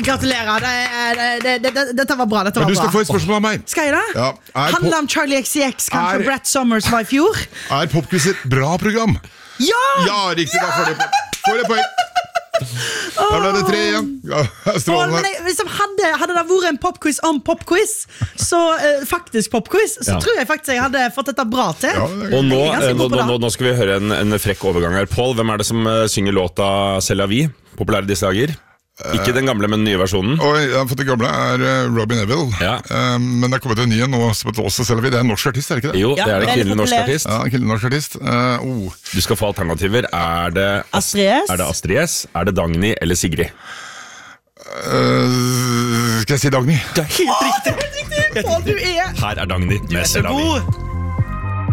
gratulerer. Dette var bra, dette var bra. Men du skal få et spørsmål av meg. Skal jeg det? Ja, Handler det om Charlie XCX, kanskje Brett Summers var i fjor? Er Popquiz et bra program? Ja! Ja, riktig, da får det poeng. Da ble det 3 igjen. Ja, strålende. Hvis hadde det vært en popquiz om popquiz, så faktisk popquiz, så tror jeg faktisk jeg hadde fått dette bra til. Og nå skal vi høre en frekk overgang her. Paul, hvem er det som synger låta C'est la vie? Populær i disse dager? Ikke den gamle, men den nye versjonen. For det gamle er Robbie Neville. Men det er kommet en ny nå som heter også Selvi. Det er en norsk artist, er det ikke det? Jo, det er det kvinnelig norsk artist. Ja, en kvinnelig norsk artist. Du skal få alternativer. Er det Astrid S? Er det Dagny eller Sigrid? Skal jeg si Dagny? Det er helt riktig. Her er Dagny med C'est la vie.